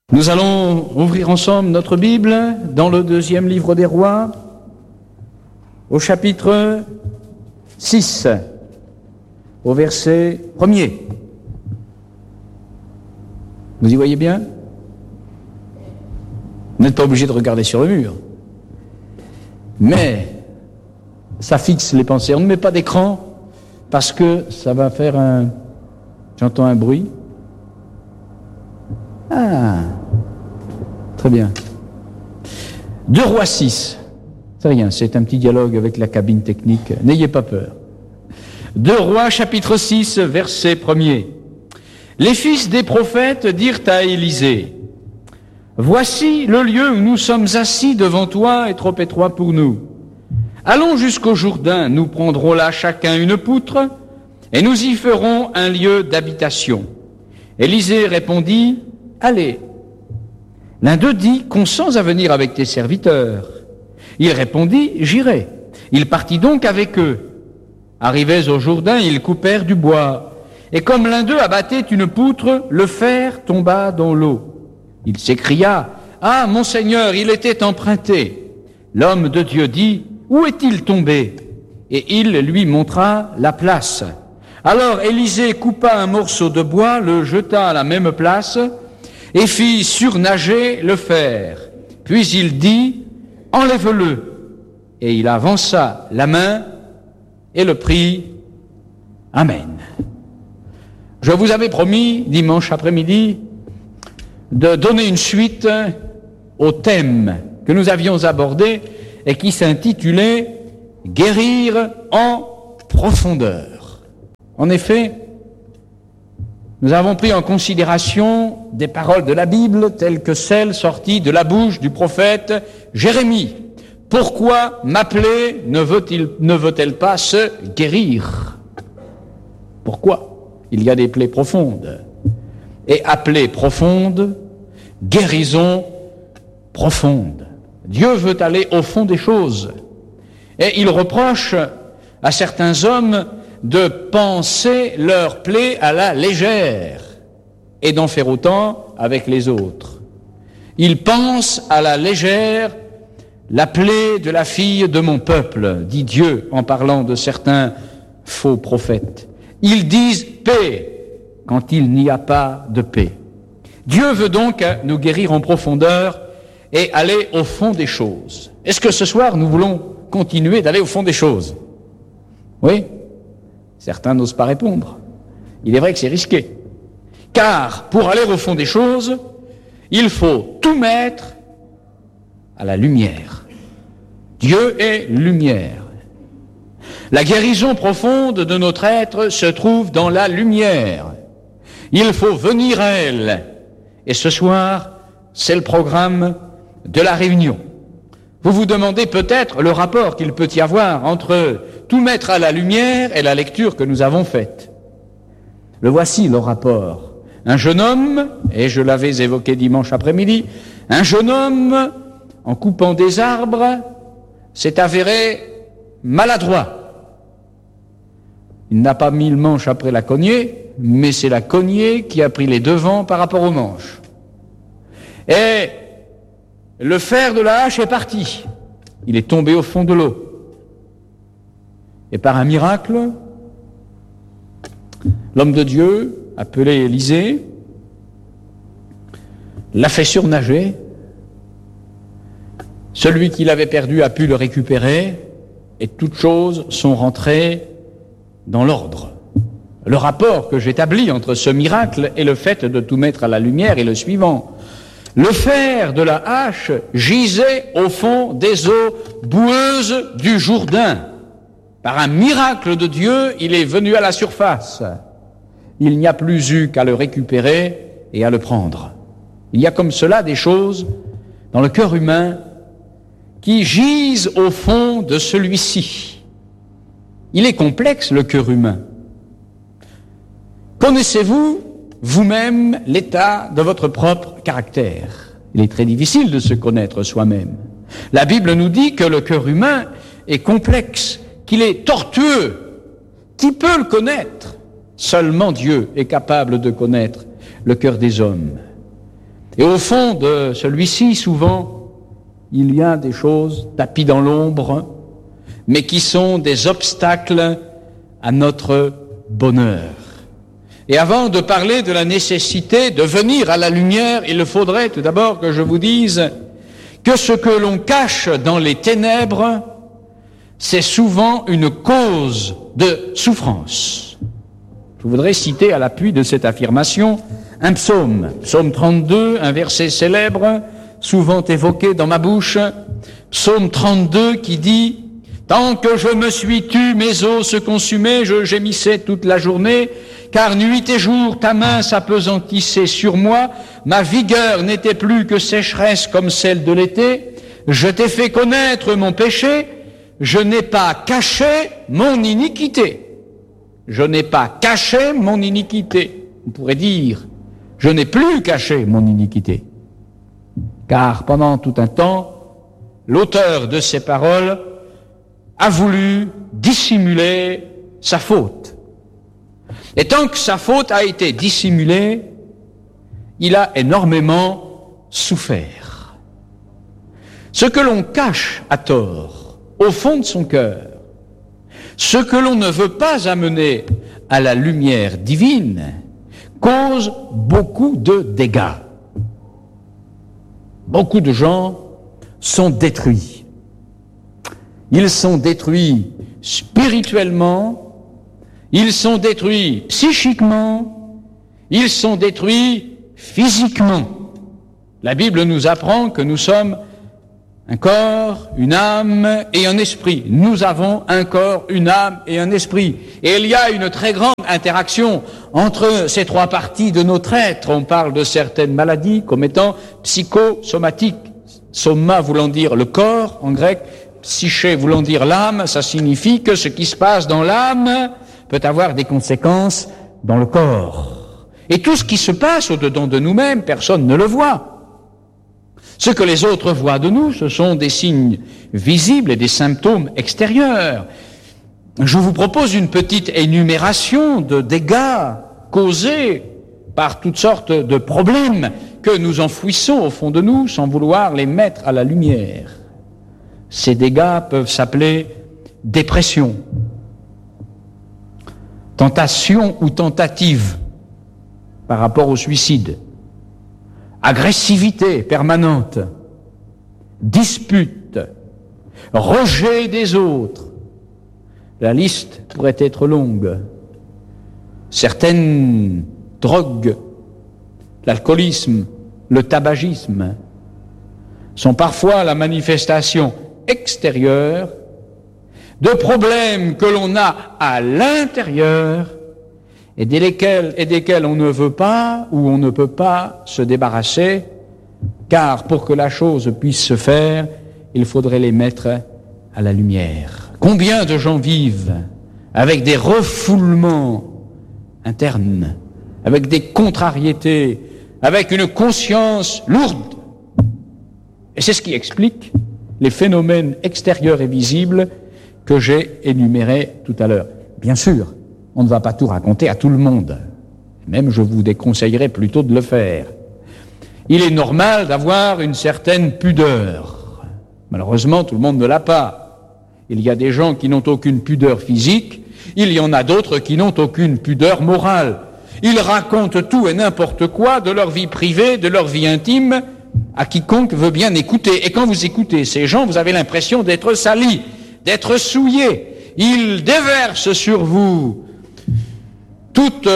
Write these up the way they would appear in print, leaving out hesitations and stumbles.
Nous allons ouvrir ensemble notre Bible dans le 2e livre des Rois, au chapitre 6, au verset 1er. Vous y voyez bien? Vous n'êtes pas obligé de regarder sur le mur. Mais ça fixe les pensées. On ne met pas d'écran parce que ça va faire un... J'entends un bruit. Ah, très bien. 2 Rois 6. C'est rien, c'est un petit dialogue avec la cabine technique. N'ayez pas peur. 2 Rois chapitre 6, verset 1er. Les fils des prophètes dirent à Élisée: voici le lieu où nous sommes assis devant toi est trop étroit pour nous. Allons jusqu'au Jourdain, nous prendrons là chacun une poutre et nous y ferons un lieu d'habitation. Élisée répondit: allez. L'un d'eux dit: consens à venir avec tes serviteurs. Il répondit: j'irai. Il partit donc avec eux. Arrivés au Jourdain, ils coupèrent du bois. Et comme l'un d'eux abattait une poutre, le fer tomba dans l'eau. Il s'écria: ah, mon Seigneur, il était emprunté. L'homme de Dieu dit: où est-il tombé? Et il lui montra la place. Alors Élisée coupa un morceau de bois, le jeta à la même place, et fit surnager le fer. Puis il dit: enlève-le. Et il avança la main et le prit. Amen. Je vous avais promis, dimanche après-midi, de donner une suite au thème que nous avions abordé et qui s'intitulait « Guérir en profondeur ». En effet, nous avons pris en considération des paroles de la Bible telles que celles sorties de la bouche du prophète Jérémie. Pourquoi m'appeler ne veut-elle pas se guérir? Pourquoi? Il y a des plaies profondes. Et à plaies profondes, guérison profonde. Dieu veut aller au fond des choses. Et il reproche à certains hommes de penser leurs plaies à la légère et d'en faire autant avec les autres. Ils pensent à la légère la plaie de la fille de mon peuple, dit Dieu en parlant de certains faux prophètes. Ils disent paix quand il n'y a pas de paix. Dieu veut donc nous guérir en profondeur et aller au fond des choses. Est-ce que ce soir nous voulons continuer d'aller au fond des choses? Oui? Certains n'osent pas répondre. Il est vrai que c'est risqué. Car pour aller au fond des choses, il faut tout mettre à la lumière. Dieu est lumière. La guérison profonde de notre être se trouve dans la lumière. Il faut venir à elle. Et ce soir, c'est le programme de la réunion. Vous vous demandez peut-être le rapport qu'il peut y avoir entre tout mettre à la lumière et la lecture que nous avons faite. Le voici, le rapport. Un jeune homme, et je l'avais évoqué dimanche après-midi, un jeune homme, en coupant des arbres, s'est avéré maladroit. Il n'a pas mis le manche après la cognée, mais c'est la cognée qui a pris les devants par rapport au manche. Et le fer de la hache est parti. Il est tombé au fond de l'eau. Et par un miracle, l'homme de Dieu, appelé Élisée, l'a fait surnager. Celui qui l'avait perdu a pu le récupérer et toutes choses sont rentrées dans l'ordre. Le rapport que j'établis entre ce miracle et le fait de tout mettre à la lumière est le suivant. Le fer de la hache gisait au fond des eaux boueuses du Jourdain. Par un miracle de Dieu, il est venu à la surface. Il n'y a plus eu qu'à le récupérer et à le prendre. Il y a comme cela des choses dans le cœur humain qui gisent au fond de celui-ci. Il est complexe, le cœur humain. Connaissez-vous vous-même l'état de votre propre caractère? Il est très difficile de se connaître soi-même. La Bible nous dit que le cœur humain est complexe, qu'il est tortueux. Qui peut le connaître? Seulement Dieu est capable de connaître le cœur des hommes. Et au fond de celui-ci, souvent, il y a des choses tapies dans l'ombre, mais qui sont des obstacles à notre bonheur. Et avant de parler de la nécessité de venir à la lumière, il faudrait tout d'abord que je vous dise que ce que l'on cache dans les ténèbres, c'est souvent une cause de souffrance. Je voudrais citer à l'appui de cette affirmation un psaume, psaume 32, un verset célèbre, souvent évoqué dans ma bouche, psaume 32 qui dit « Tant que je me suis tu, mes os se consumaient, je gémissais toute la journée, car nuit et jour ta main s'apesantissait sur moi, ma vigueur n'était plus que sécheresse comme celle de l'été, je t'ai fait connaître mon péché, je n'ai pas caché mon iniquité. » Je n'ai pas caché mon iniquité. On pourrait dire, je n'ai plus caché mon iniquité. Car pendant tout un temps, l'auteur de ces paroles a voulu dissimuler sa faute. Et tant que sa faute a été dissimulée, il a énormément souffert. Ce que l'on cache à tort, au fond de son cœur, ce que l'on ne veut pas amener à la lumière divine, cause beaucoup de dégâts. Beaucoup de gens sont détruits. Ils sont détruits spirituellement, ils sont détruits psychiquement, ils sont détruits physiquement. La Bible nous apprend que nous sommes un corps, une âme et un esprit. Nous avons un corps, une âme et un esprit. Et il y a une très grande interaction entre ces trois parties de notre être. On parle de certaines maladies comme étant psychosomatiques. Soma voulant dire le corps en grec, psyché voulant dire l'âme. Ça signifie que ce qui se passe dans l'âme peut avoir des conséquences dans le corps. Et tout ce qui se passe au-dedans de nous-mêmes, personne ne le voit. Ce que les autres voient de nous, ce sont des signes visibles et des symptômes extérieurs. Je vous propose une petite énumération de dégâts causés par toutes sortes de problèmes que nous enfouissons au fond de nous sans vouloir les mettre à la lumière. Ces dégâts peuvent s'appeler dépression, tentation ou tentative par rapport au suicide, agressivité permanente, dispute, rejet des autres. La liste pourrait être longue. Certaines drogues, l'alcoolisme, le tabagisme, sont parfois la manifestation extérieure de problèmes que l'on a à l'intérieur et desquels on ne veut pas ou on ne peut pas se débarrasser, car pour que la chose puisse se faire, il faudrait les mettre à la lumière. Combien de gens vivent avec des refoulements internes, avec des contrariétés, avec une conscience lourde. Et c'est ce qui explique les phénomènes extérieurs et visibles que j'ai énumérés tout à l'heure. Bien sûr, on ne va pas tout raconter à tout le monde. Même je vous déconseillerais plutôt de le faire. Il est normal d'avoir une certaine pudeur. Malheureusement, tout le monde ne l'a pas. Il y a des gens qui n'ont aucune pudeur physique, il y en a d'autres qui n'ont aucune pudeur morale. Ils racontent tout et n'importe quoi de leur vie privée, de leur vie intime, à quiconque veut bien écouter. Et quand vous écoutez ces gens, vous avez l'impression d'être salis, d'être souillés. Ils déversent sur vous toute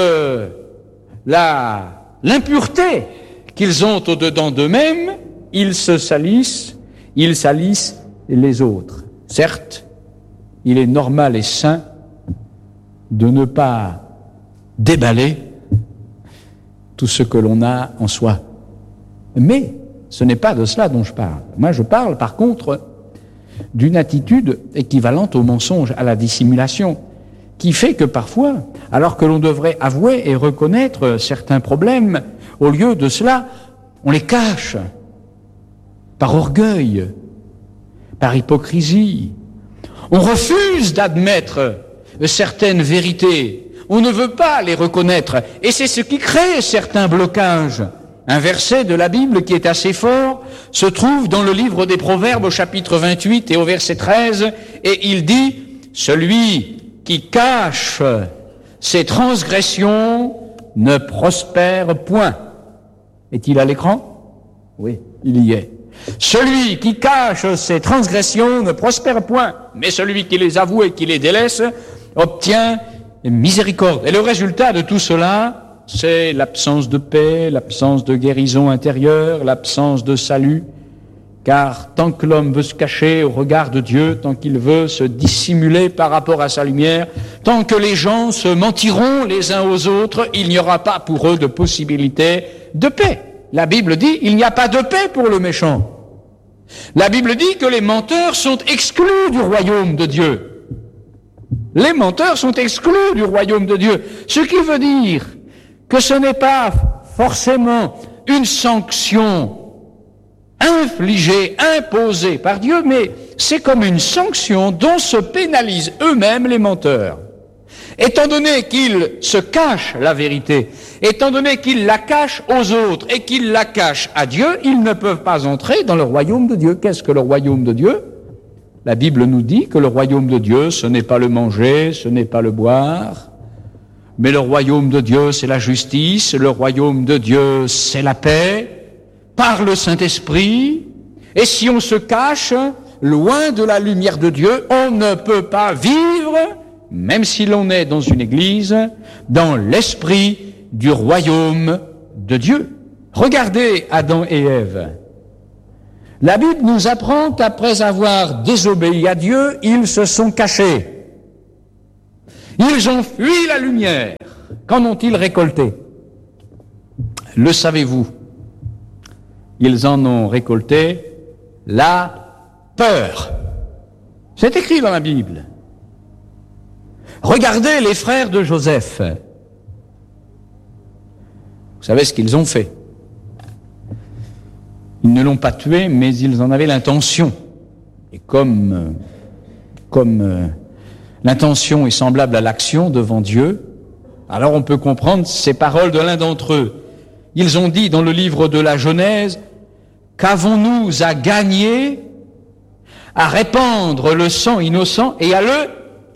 l'impureté qu'ils ont au-dedans d'eux-mêmes. Ils se salissent, ils salissent les autres. Certes, il est normal et sain de ne pas déballer tout ce que l'on a en soi. Mais ce n'est pas de cela dont je parle. Moi, je parle, par contre, d'une attitude équivalente au mensonge, à la dissimulation, qui fait que parfois, alors que l'on devrait avouer et reconnaître certains problèmes, au lieu de cela, on les cache, par orgueil, par hypocrisie. On refuse d'admettre certaines vérités. On ne veut pas les reconnaître. Et c'est ce qui crée certains blocages. Un verset de la Bible qui est assez fort se trouve dans le livre des Proverbes au chapitre 28 et au verset 13, et il dit « Celui qui cache ses transgressions ne prospère point. » Est-il à l'écran? Oui, il y est. Celui qui cache ses transgressions ne prospère point, mais celui qui les avoue et qui les délaisse obtient miséricorde. Et le résultat de tout cela, c'est l'absence de paix, l'absence de guérison intérieure, l'absence de salut. Car tant que l'homme veut se cacher au regard de Dieu, tant qu'il veut se dissimuler par rapport à sa lumière, tant que les gens se mentiront les uns aux autres, il n'y aura pas pour eux de possibilité de paix. La Bible dit, il n'y a pas de paix pour le méchant. La Bible dit que les menteurs sont exclus du royaume de Dieu. Les menteurs sont exclus du royaume de Dieu. Ce qui veut dire que ce n'est pas forcément une sanction infligée, imposée par Dieu, mais c'est comme une sanction dont se pénalisent eux-mêmes les menteurs. Étant donné qu'ils se cachent la vérité, étant donné qu'ils la cachent aux autres et qu'ils la cachent à Dieu, ils ne peuvent pas entrer dans le royaume de Dieu. Qu'est-ce que le royaume de Dieu? La Bible nous dit que le royaume de Dieu, ce n'est pas le manger, ce n'est pas le boire, mais le royaume de Dieu, c'est la justice, le royaume de Dieu, c'est la paix, par le Saint-Esprit. Et si on se cache loin de la lumière de Dieu, on ne peut pas vivre, même si l'on est dans une église, dans l'esprit du royaume de Dieu. Regardez Adam et Ève. La Bible nous apprend qu'après avoir désobéi à Dieu, ils se sont cachés. Ils ont fui la lumière. Qu'en ont-ils récolté? Le savez-vous? Ils en ont récolté la peur. C'est écrit dans la Bible. Regardez les frères de Joseph. Vous savez ce qu'ils ont fait? Ils ne l'ont pas tué, mais ils en avaient l'intention. Et comme l'intention est semblable à l'action devant Dieu, alors on peut comprendre ces paroles de l'un d'entre eux. Ils ont dit dans le livre de la Genèse, « Qu'avons-nous à gagner à répandre le sang innocent et à le cacher ?»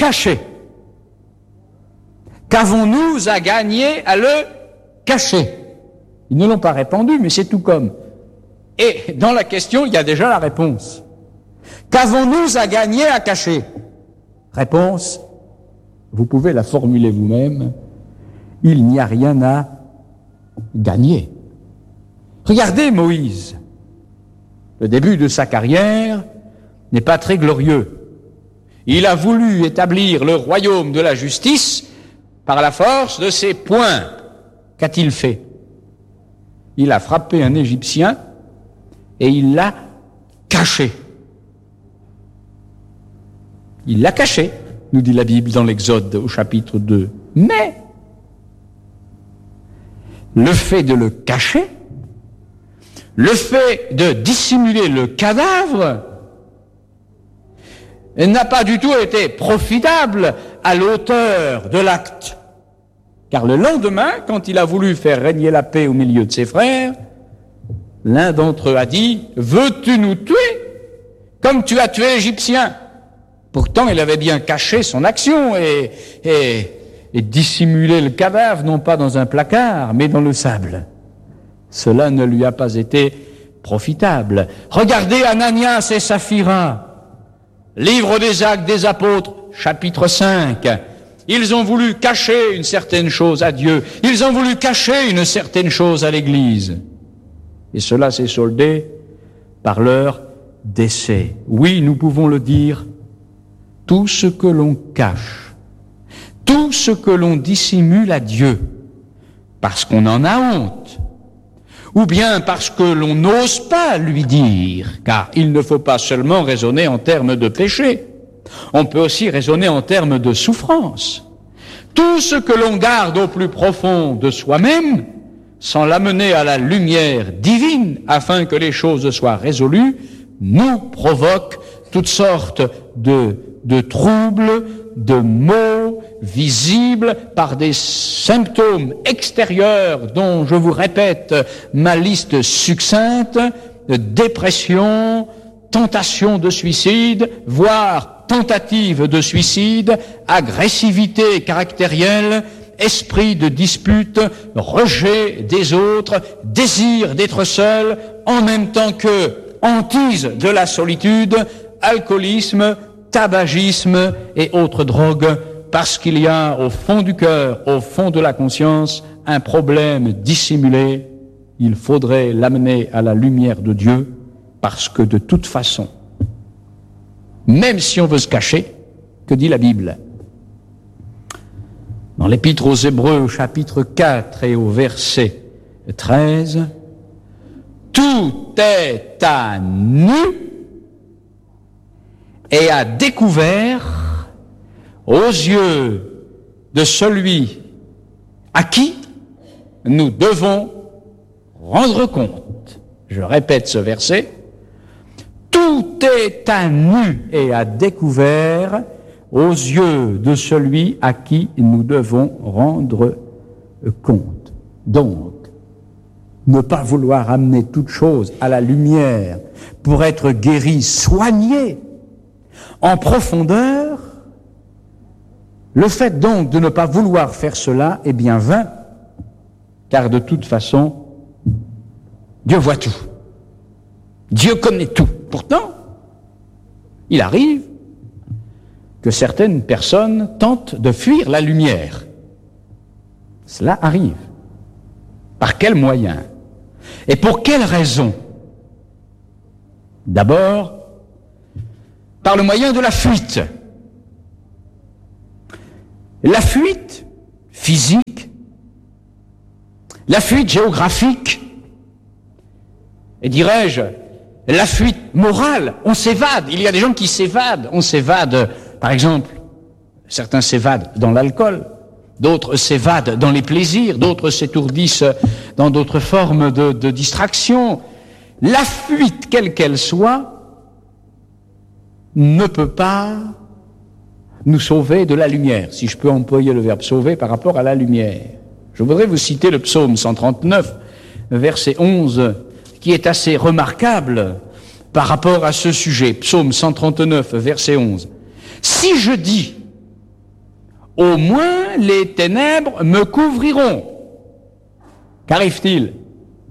Qu'avons-nous à gagner à le cacher? Ils ne l'ont pas répandu, mais c'est tout comme. Et dans la question, il y a déjà la réponse. Qu'avons-nous à gagner à cacher? Réponse, vous pouvez la formuler vous-même, il n'y a rien à gagner. Regardez Moïse. Le début de sa carrière n'est pas très glorieux. Il a voulu établir le royaume de la justice par la force de ses poings. Qu'a-t-il fait? Il a frappé un Égyptien et il l'a caché. Il l'a caché, nous dit la Bible dans l'Exode au chapitre 2. Mais le fait de le cacher, le fait de dissimuler le cadavre, n'a pas du tout été profitable à l'auteur de l'acte. Car le lendemain, quand il a voulu faire régner la paix au milieu de ses frères, l'un d'entre eux a dit, « Veux-tu nous tuer comme tu as tué l'Égyptien ?» Pourtant, il avait bien caché son action et dissimulé le cadavre, non pas dans un placard, mais dans le sable. Cela ne lui a pas été profitable. Regardez Ananias et Saphira. Livre des Actes des Apôtres, chapitre 5. Ils ont voulu cacher une certaine chose à Dieu. Ils ont voulu cacher une certaine chose à l'Église. Et cela s'est soldé par leur décès. Oui, nous pouvons le dire, tout ce que l'on cache, tout ce que l'on dissimule à Dieu, parce qu'on en a honte, ou bien parce que l'on n'ose pas lui dire, car il ne faut pas seulement raisonner en termes de péché, on peut aussi raisonner en termes de souffrance. Tout ce que l'on garde au plus profond de soi-même, sans l'amener à la lumière divine, afin que les choses soient résolues, nous provoque toutes sortes de troubles, de maux, visible par des symptômes extérieurs dont je vous répète ma liste succincte, dépression, tentation de suicide, voire tentative de suicide, agressivité caractérielle, esprit de dispute, rejet des autres, désir d'être seul, en même temps que hantise de la solitude, alcoolisme, tabagisme et autres drogues, parce qu'il y a au fond du cœur, au fond de la conscience, un problème dissimulé. Il faudrait l'amener à la lumière de Dieu, parce que de toute façon, même si on veut se cacher, que dit la Bible ? Dans l'Épître aux Hébreux, au chapitre 4 et au verset 13, tout est à nu et à découvert aux yeux de celui à qui nous devons rendre compte. Je répète ce verset. Tout est à nu et à découvert aux yeux de celui à qui nous devons rendre compte. Donc, ne pas vouloir amener toute chose à la lumière pour être guéri, soigné en profondeur, le fait donc de ne pas vouloir faire cela est bien vain, car de toute façon, Dieu voit tout. Dieu connaît tout. Pourtant, il arrive que certaines personnes tentent de fuir la lumière. Cela arrive. Par quels moyens ? Et pour quelles raisons ? D'abord, par le moyen de la fuite. La fuite physique, la fuite géographique, et dirais-je, la fuite morale. On s'évade, il y a des gens qui s'évadent. On s'évade, par exemple, certains s'évadent dans l'alcool, d'autres s'évadent dans les plaisirs, d'autres s'étourdissent dans d'autres formes de distraction. La fuite, quelle qu'elle soit, ne peut pas nous sauver de la lumière, si je peux employer le verbe sauver par rapport à la lumière. Je voudrais vous citer le psaume 139, verset 11, qui est assez remarquable par rapport à ce sujet. Psaume 139, verset 11. Si je dis, au moins les ténèbres me couvriront, qu'arrive-t-il ?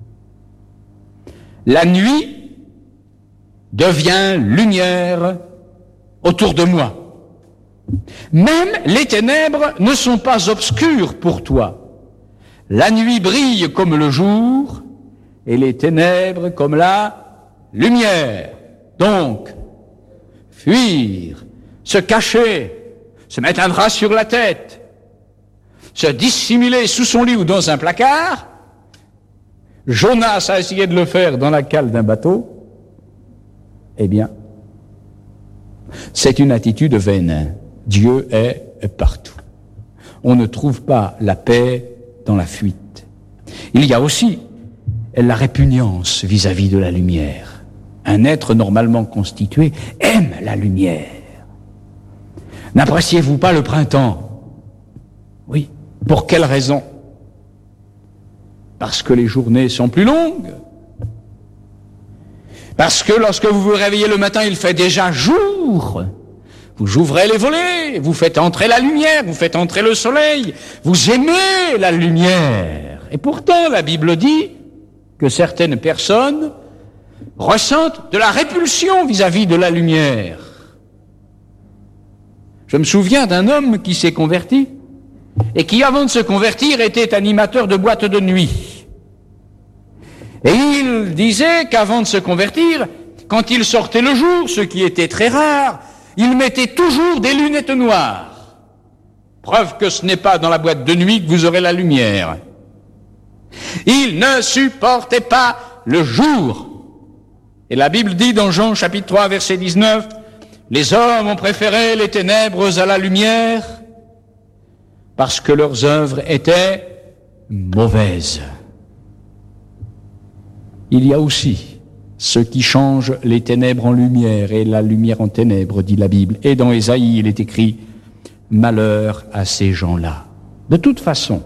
La nuit devient lumière autour de moi. Même les ténèbres ne sont pas obscures pour toi. La nuit brille comme le jour et les ténèbres comme la lumière. Donc, fuir, se cacher, se mettre un drap sur la tête, se dissimuler sous son lit ou dans un placard. Jonas a essayé de le faire dans la cale d'un bateau. Eh bien, c'est une attitude vaine. Dieu est partout. On ne trouve pas la paix dans la fuite. Il y a aussi la répugnance vis-à-vis de la lumière. Un être normalement constitué aime la lumière. N'appréciez-vous pas le printemps ? Oui. Pour quelle raison ? Parce que les journées sont plus longues. Parce que lorsque vous vous réveillez le matin, il fait déjà jour. Vous ouvrez les volets, vous faites entrer la lumière, vous faites entrer le soleil, vous aimez la lumière. Et pourtant, la Bible dit que certaines personnes ressentent de la répulsion vis-à-vis de la lumière. Je me souviens d'un homme qui s'est converti et qui, avant de se convertir, était animateur de boîte de nuit. Et il disait qu'avant de se convertir, quand il sortait le jour, ce qui était très rare, il mettait toujours des lunettes noires. Preuve que ce n'est pas dans la boîte de nuit que vous aurez la lumière. Il ne supportait pas le jour. Et la Bible dit dans Jean chapitre 3 verset 19, « Les hommes ont préféré les ténèbres à la lumière parce que leurs œuvres étaient mauvaises. » Il y a aussi ceux qui changent les ténèbres en lumière et la lumière en ténèbres, dit la Bible. Et dans Ésaïe, il est écrit, « malheur à ces gens-là. De toute façon,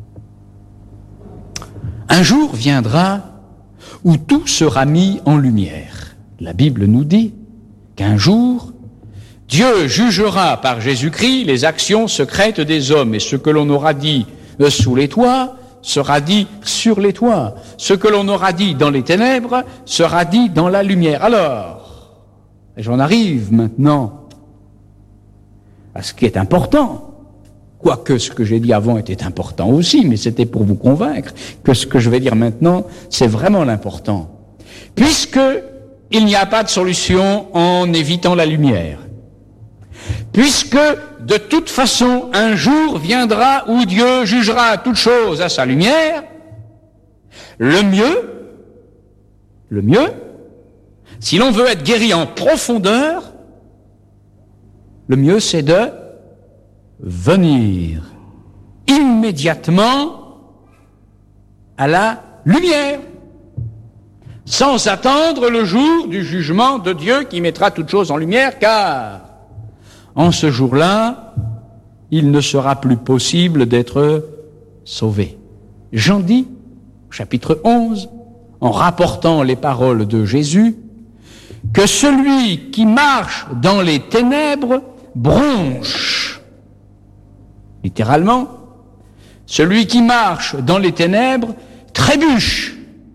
un jour viendra où tout sera mis en lumière. La Bible nous dit qu'un jour, Dieu jugera par Jésus-Christ les actions secrètes des hommes, et ce que l'on aura dit sous les toits sera dit sur les toits. Ce que l'on aura dit dans les ténèbres sera dit dans la lumière. Alors, et j'en arrive maintenant à ce qui est important, quoique ce que j'ai dit avant était important aussi, mais c'était pour vous convaincre que ce que je vais dire maintenant, c'est vraiment l'important. Puisque il n'y a pas de solution en évitant la lumière, puisque de toute façon un jour viendra où Dieu jugera toute chose à sa lumière, le mieux, si l'on veut être guéri en profondeur, le mieux c'est de venir immédiatement à la lumière, sans attendre le jour du jugement de Dieu qui mettra toute chose en lumière, car en ce jour-là, il ne sera plus possible d'être sauvé. Jean dit, chapitre 11, en rapportant les paroles de Jésus, que celui qui marche dans les ténèbres bronche. Littéralement, celui qui marche dans les ténèbres trébuche,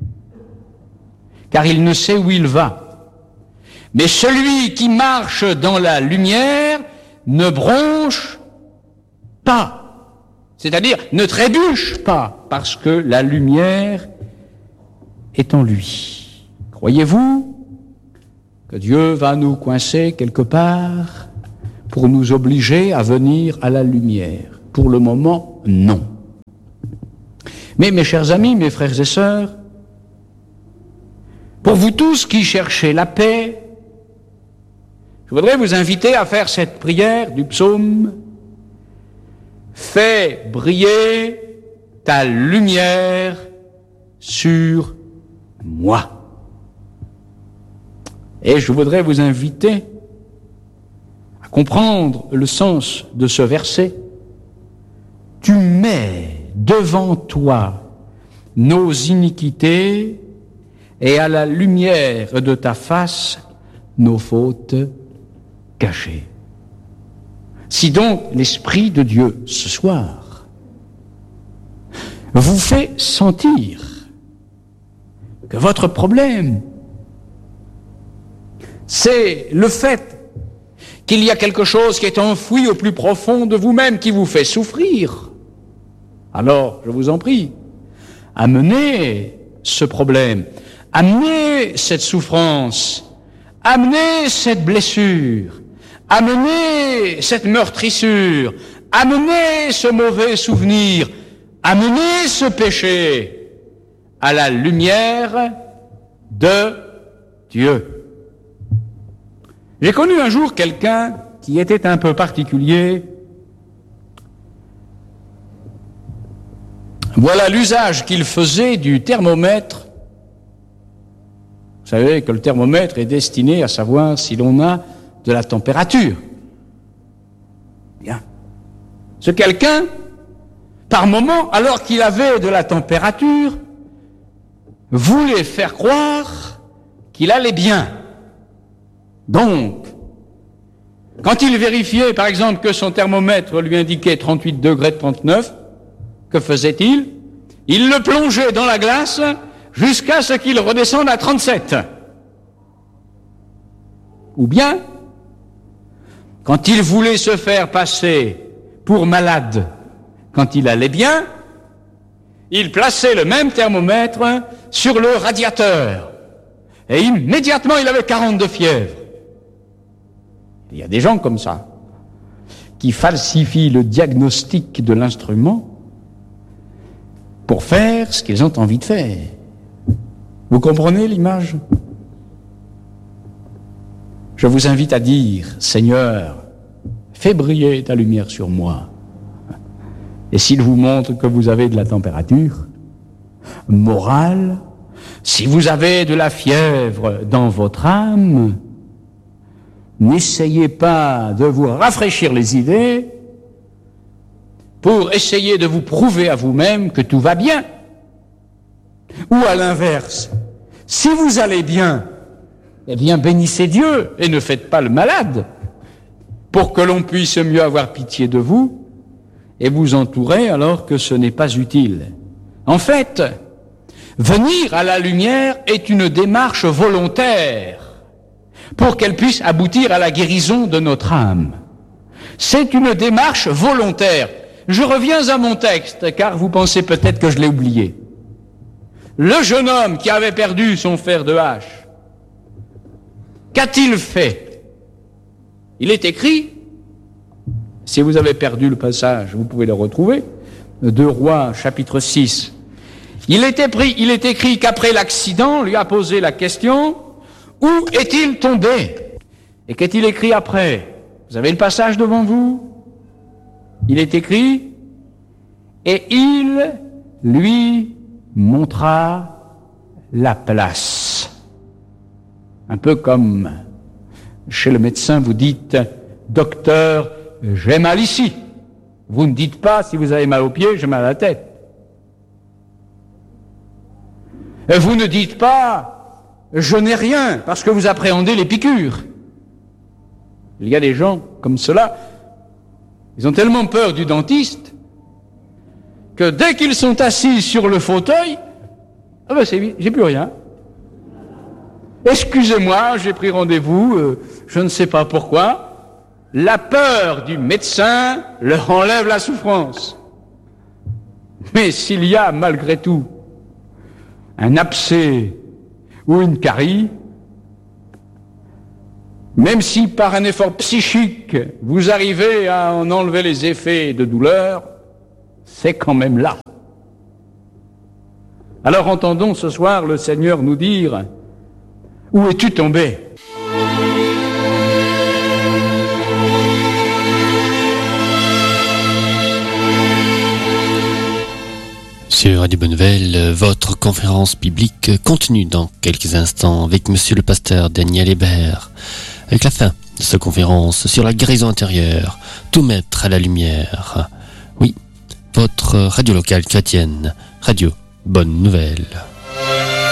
car il ne sait où il va. Mais celui qui marche dans la lumière ne bronche pas, c'est-à-dire ne trébuche pas, parce que la lumière est en lui. Croyez-vous que Dieu va nous coincer quelque part pour nous obliger à venir à la lumière? Pour le moment, non. Mais mes chers amis, mes frères et sœurs, pour vous tous qui cherchez la paix, je voudrais vous inviter à faire cette prière du psaume « Fais briller ta lumière sur moi ». Et je voudrais vous inviter à comprendre le sens de ce verset. Tu mets devant toi nos iniquités et à la lumière de ta face nos fautes cachées. Si donc l'Esprit de Dieu ce soir vous fait sentir que votre problème, c'est le fait qu'il y a quelque chose qui est enfoui au plus profond de vous-même, qui vous fait souffrir, alors, je vous en prie, amenez ce problème, amenez cette souffrance, amenez cette blessure, amenez cette meurtrissure, amenez ce mauvais souvenir, amenez ce péché à la lumière de Dieu. J'ai connu un jour quelqu'un qui était un peu particulier. Voilà l'usage qu'il faisait du thermomètre. Vous savez que le thermomètre est destiné à savoir si l'on a de la température. Bien. Ce quelqu'un, par moment, alors qu'il avait de la température, voulait faire croire qu'il allait bien. Donc, quand il vérifiait, par exemple, que son thermomètre lui indiquait 38 degrés 39, que faisait-il? Il le plongeait dans la glace jusqu'à ce qu'il redescende à 37. Ou bien, quand il voulait se faire passer pour malade, quand il allait bien, il plaçait le même thermomètre sur le radiateur. Et immédiatement, il avait 40 de fièvre. Il y a des gens comme ça, qui falsifient le diagnostic de l'instrument pour faire ce qu'ils ont envie de faire. Vous comprenez l'image? Je vous invite à dire, Seigneur, fais briller ta lumière sur moi. Et s'il vous montre que vous avez de la température morale, si vous avez de la fièvre dans votre âme, n'essayez pas de vous rafraîchir les idées pour essayer de vous prouver à vous-même que tout va bien. Ou à l'inverse, si vous allez bien, eh bien bénissez Dieu et ne faites pas le malade, pour que l'on puisse mieux avoir pitié de vous et vous entourer alors que ce n'est pas utile. En fait, venir à la lumière est une démarche volontaire pour qu'elle puisse aboutir à la guérison de notre âme. C'est une démarche volontaire. Je reviens à mon texte, car vous pensez peut-être que je l'ai oublié. Le jeune homme qui avait perdu son fer de hache, qu'a-t-il fait? Il est écrit, si vous avez perdu le passage, vous pouvez le retrouver, 2 Rois, chapitre 6. Il est écrit qu'après l'accident, on lui a posé la question, où est-il tombé? Et qu'est-il écrit après? Vous avez le passage devant vous? Il est écrit, et il lui montra la place. Un peu comme chez le médecin, vous dites, docteur, j'ai mal ici. Vous ne dites pas, si vous avez mal aux pieds, j'ai mal à la tête. Et vous ne dites pas, je n'ai rien, parce que vous appréhendez les piqûres. Il y a des gens comme cela, ils ont tellement peur du dentiste que dès qu'ils sont assis sur le fauteuil, ah ben j'ai plus rien. Excusez-moi, j'ai pris rendez-vous, je ne sais pas pourquoi. La peur du médecin leur enlève la souffrance. Mais s'il y a malgré tout un abcès ou une carie, même si par un effort psychique vous arrivez à en enlever les effets de douleur, c'est quand même là. Alors entendons ce soir le Seigneur nous dire, où es-tu tombé? Sur Radio Bonne Nouvelle, votre conférence biblique continue dans quelques instants avec Monsieur le pasteur Daniel Hébert, avec la fin de sa conférence sur la guérison intérieure, tout mettre à la lumière. Oui, votre radio locale chrétienne, Radio Bonne Nouvelle.